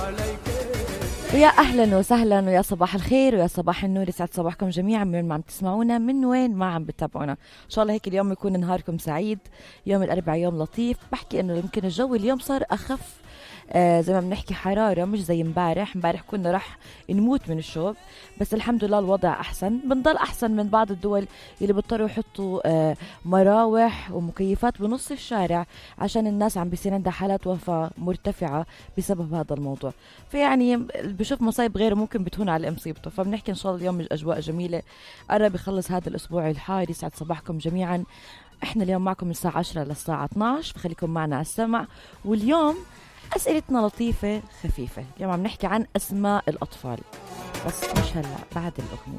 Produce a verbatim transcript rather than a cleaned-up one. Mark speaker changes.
Speaker 1: ويا أهلا وسهلا ويا صباح الخير ويا صباح النور، يسعد صباحكم جميعا من وين ما عم تسمعونا، من وين ما عم بتابعونا. إن شاء الله هيك اليوم يكون نهاركم سعيد. يوم الأربعاء يوم لطيف، بحكي إنه يمكن الجو اليوم صار أخف، آه زي ما بنحكي حرارة، مش زي امبارح. امبارح كنا رح نموت من الشوب، بس الحمد لله الوضع أحسن، بنضل أحسن من بعض الدول اللي بيضطروا يحطوا آه مراوح ومكيفات بنص الشارع عشان الناس عم بيصير عندها حالات وفاة مرتفعة بسبب هذا الموضوع. فيعني بشوف مصايب غيره ممكن بتهون على مصيبته. فبنحكي إن شاء الله اليوم الأجواء جميلة، قرب يخلص هذا الأسبوع الحار. يسعد صباحكم جميعا. احنا اليوم معكم من الساعة عشرة للساعة اثناشر، فخليكم معنا على السمع. واليوم أسئلتنا لطيفة خفيفة. اليوم عم نحكي عن أسماء الأطفال، بس مش هلأ، بعد الأغنية.